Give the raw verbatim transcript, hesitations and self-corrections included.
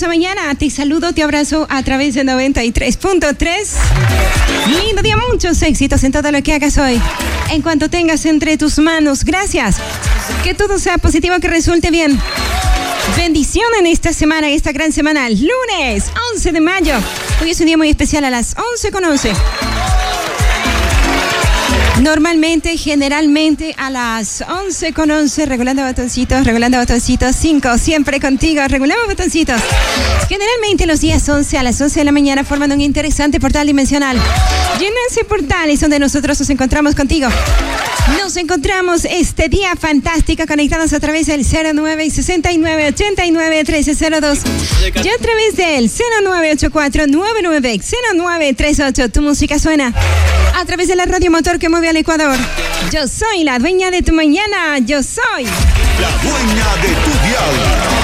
hermosa mañana. Te saludo, te abrazo a través de noventa y tres punto tres. Lindo día, muchos éxitos en todo lo que hagas hoy. En cuanto tengas entre tus manos, gracias. Que todo sea positivo, que resulte bien. Bendición en esta semana, esta gran semana. Lunes once de mayo. Hoy es un día muy especial a las once con once. Normalmente, generalmente a las once con once, regulando botoncitos, regulando botoncitos, cinco, siempre contigo, regulamos botoncitos. Generalmente los días once a las once de la mañana forman un interesante portal dimensional. Y en ese portal es donde nosotros nos encontramos contigo. Nos encontramos este día fantástico conectados a través del cero nueve sesenta y nueve ochenta y nueve trece cero dos y a través del cero nueve ocho cuatro nueve nueve cero nueve tres ocho. Tu música suena a través de la radio motor que mueve al Ecuador. Yo soy la dueña de tu mañana. Yo soy la dueña de tu dial.